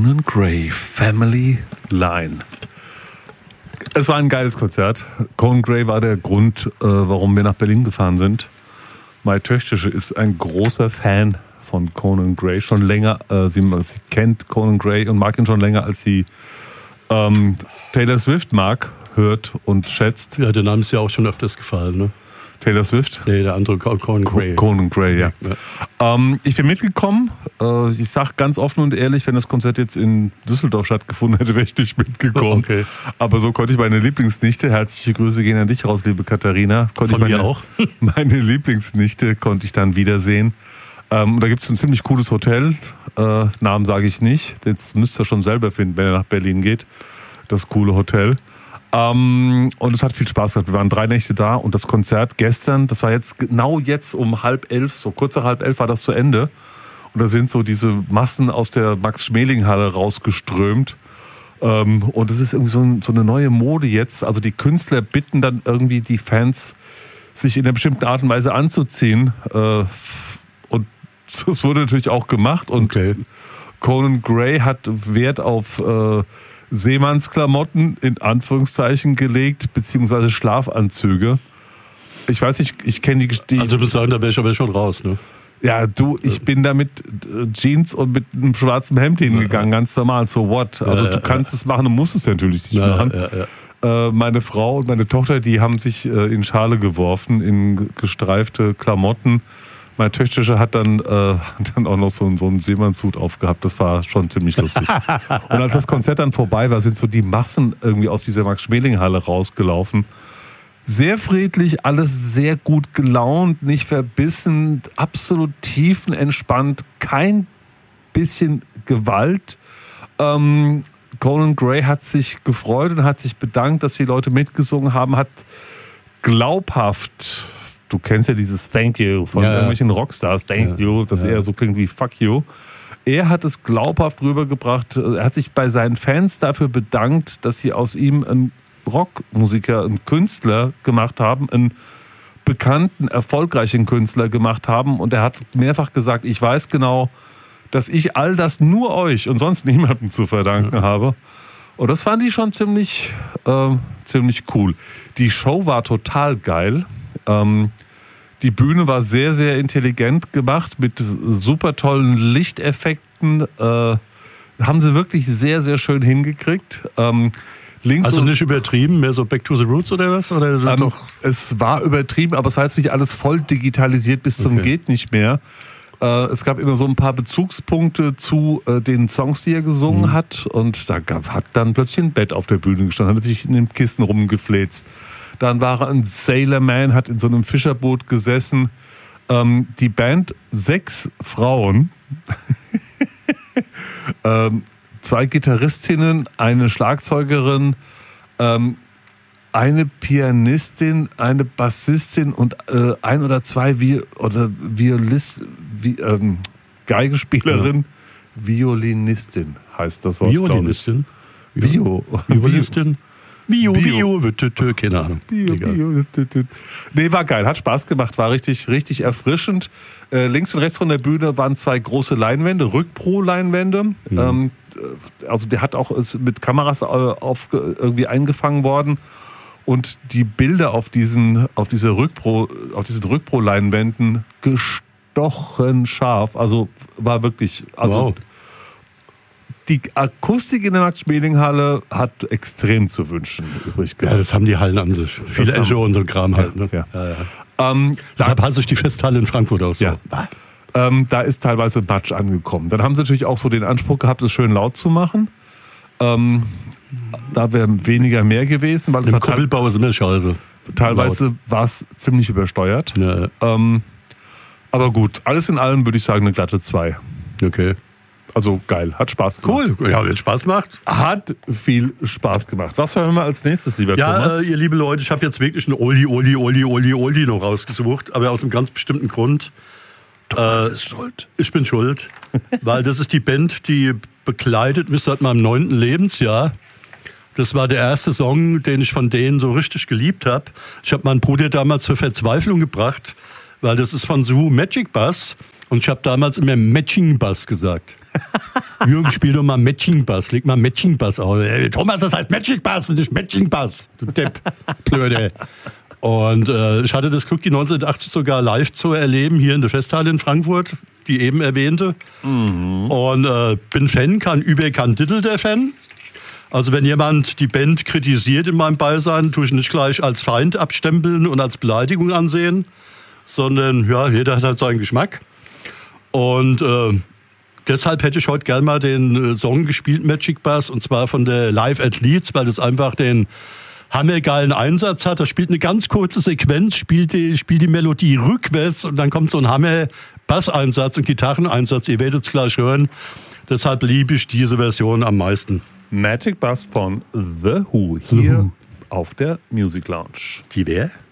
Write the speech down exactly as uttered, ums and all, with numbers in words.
Conan Gray, Family Line. Es war ein geiles Konzert. Conan Gray war der Grund, äh, warum wir nach Berlin gefahren sind. Meine Töchterche ist ein großer Fan von Conan Gray. Schon länger, äh, sie, sie kennt Conan Gray und mag ihn schon länger, als sie ähm, Taylor Swift mag, hört und schätzt. Ja, der Name ist ja auch schon öfters gefallen, ne? Taylor Swift? Nee, der andere Conan Gray. Conan Gray, ja. ja. Ähm, ich bin mitgekommen. Äh, ich sage ganz offen und ehrlich, wenn das Konzert jetzt in Düsseldorf stattgefunden hätte, wäre ich nicht mitgekommen. Okay. Aber so konnte ich meine Lieblingsnichte, herzliche Grüße gehen an dich raus, liebe Katharina. Konnte Von ich meine, mir auch. Meine Lieblingsnichte konnte ich dann wiedersehen. Ähm, da gibt es ein ziemlich cooles Hotel. Äh, Namen sage ich nicht. Das müsst ihr schon selber finden, wenn ihr nach Berlin geht. Das coole Hotel. Um, und es hat viel Spaß gemacht. Wir waren drei Nächte da und das Konzert gestern, das war jetzt genau jetzt um halb elf, so kurz nach halb elf war das zu Ende. Und da sind so diese Massen aus der Max-Schmeling-Halle rausgeströmt. Um, und es ist irgendwie so, ein, so eine neue Mode jetzt. Also die Künstler bitten dann irgendwie die Fans, sich in einer bestimmten Art und Weise anzuziehen. Uh, und das wurde natürlich auch gemacht. Und okay. Conan Gray hat Wert auf Uh, Seemannsklamotten in Anführungszeichen gelegt, beziehungsweise Schlafanzüge. Ich weiß nicht, ich kenne die, die... Also du musst sagen, da wäre ich aber schon raus, ne? Ja, du, ich bin da mit Jeans und mit einem schwarzen Hemd hingegangen, ja, ganz normal, so what? Also ja, ja, du kannst ja. es machen, du musst es natürlich nicht ja, machen. Ja, ja. Äh, meine Frau und meine Tochter, die haben sich äh, in Schale geworfen, in gestreifte Klamotten. Meine Töchterche hat dann, äh, dann auch noch so, so einen Seemannshut aufgehabt. Das war schon ziemlich lustig. Und als das Konzert dann vorbei war, sind so die Massen irgendwie aus dieser Max-Schmeling-Halle rausgelaufen. Sehr friedlich, alles sehr gut gelaunt, nicht verbissen, absolut tiefenentspannt, kein bisschen Gewalt. Ähm, Conan Gray hat sich gefreut und hat sich bedankt, dass die Leute mitgesungen haben, hat glaubhaft... Du kennst ja dieses Thank you von ja, irgendwelchen Rockstars, Thank ja, you, das ja. eher so klingt wie Fuck you. Er hat es glaubhaft rübergebracht. Er hat sich bei seinen Fans dafür bedankt, dass sie aus ihm einen Rockmusiker, einen Künstler gemacht haben, einen bekannten, erfolgreichen Künstler gemacht haben. Und er hat mehrfach gesagt, ich weiß genau, dass ich all das nur euch und sonst niemandem zu verdanken ja. habe. Und das fand ich schon ziemlich, äh, ziemlich cool. Die Show war total geil. Ähm, die Bühne war sehr, sehr intelligent gemacht mit super tollen Lichteffekten. Äh, haben sie wirklich sehr, sehr schön hingekriegt. Ähm, links also nicht übertrieben, mehr so Back to the Roots oder was? Oder ähm, doch? Es war übertrieben, aber es war jetzt nicht alles voll digitalisiert bis zum okay. geht nicht mehr. Äh, es gab immer so ein paar Bezugspunkte zu äh, den Songs, die er gesungen mhm. hat. Und da gab, hat dann plötzlich ein Bett auf der Bühne gestanden, hat sich in den Kissen rumgefläzt. Dann war er ein Sailorman, hat in so einem Fischerboot gesessen. Ähm, die Band, sechs Frauen, ähm, zwei Gitarristinnen, eine Schlagzeugerin, ähm, eine Pianistin, eine Bassistin und äh, ein oder zwei Vi- oder Violist, Vi- ähm, Geigenspielerin, ja. Violinistin heißt das Wort. Violinistin? Vio. Violinistin? Bio, Bio, Bio, keine Ahnung. Bio, Bio, nee, war geil, hat Spaß gemacht, war richtig, richtig erfrischend. Äh, links und rechts von der Bühne waren zwei große Leinwände, Rückpro-Leinwände. Mhm. Ähm, also der hat auch ist mit Kameras auf, irgendwie eingefangen worden. Und die Bilder auf diesen, auf diese Rückpro, auf diesen Rückpro-Leinwänden gestochen scharf. Also war wirklich, also wow. Die Akustik in der Max-Schmeling-Halle hat extrem zu wünschen übrig gehabt. Ja, das haben die Hallen an sich. Viele Echo und so ein Kram ja, halt. Ne? Ja. Ja, ja. Ähm, Deshalb hat sich die Festhalle in Frankfurt auch so. Ja. Ähm, da ist teilweise Matsch angekommen. Dann haben sie natürlich auch so den Anspruch gehabt, es schön laut zu machen. Ähm, da wäre weniger mehr gewesen. Weil es Im war Kuppelbau ist immer scheiße. Teilweise war es ziemlich übersteuert. Ja. Ähm, aber gut, alles in allem würde ich sagen eine glatte zwei. Okay. Also geil, hat Spaß gemacht. Cool, ja, hat Spaß gemacht. Hat viel Spaß gemacht. Was hören wir als nächstes, lieber ja, Thomas? Ja, äh, ihr liebe Leute, ich habe jetzt wirklich einen Oldie, Oldie, Oldie, Oldie, Oldie noch rausgesucht, aber aus einem ganz bestimmten Grund. Thomas äh, ist schuld. Ich bin schuld, weil das ist die Band, die begleitet mich seit meinem neunten Lebensjahr. Das war der erste Song, den ich von denen so richtig geliebt habe. Ich habe meinen Bruder damals zur Verzweiflung gebracht, weil das ist von Zoo Magic Bass und ich habe damals immer Matching Bass gesagt. Jürgen, spiel doch mal Matching Bass. Leg mal Matching Bass auf. Ey, Thomas, das heißt Matching Bass, das ist Matching Bass. Du Depp, Blöde. Und äh, ich hatte das Glück, die neunzehnhundertachtzig sogar live zu erleben, hier in der Festhalle in Frankfurt, die eben erwähnte. Mhm. Und äh, bin Fan, kann über kein Titel der Fan. Also wenn jemand die Band kritisiert in meinem Beisein, tue ich nicht gleich als Feind abstempeln und als Beleidigung ansehen, sondern ja, jeder hat halt seinen Geschmack. Und äh, deshalb hätte ich heute gern mal den äh, Song gespielt, Magic Bass, und zwar von der Live at Leeds, weil das einfach den hammergeilen Einsatz hat. Da spielt eine ganz kurze Sequenz, spielt die, spielt die Melodie rückwärts und dann kommt so ein Hammer-Bass-Einsatz und Gitarreneinsatz. Ihr werdet es gleich hören. Deshalb liebe ich diese Version am meisten. Magic Bass von The Who hier The Who. Auf der Music Lounge. Die wer?